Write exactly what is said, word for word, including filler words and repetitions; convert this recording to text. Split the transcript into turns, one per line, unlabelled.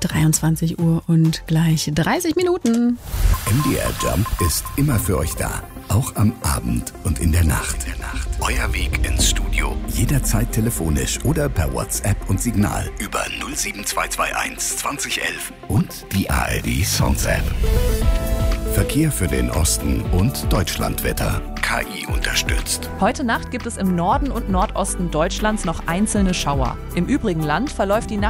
dreiundzwanzig Uhr und gleich dreißig Minuten.
M D R Jump ist immer für euch da. Auch am Abend und in der Nacht. Euer Weg ins Studio. Jederzeit telefonisch oder per WhatsApp und Signal über null sieben zwei zwei eins zwanzig elf und die A R D Songs App. Verkehr für den Osten und Deutschlandwetter. K I unterstützt.
Heute Nacht gibt es im Norden und Nordosten Deutschlands noch einzelne Schauer. Im übrigen Land verläuft die Nacht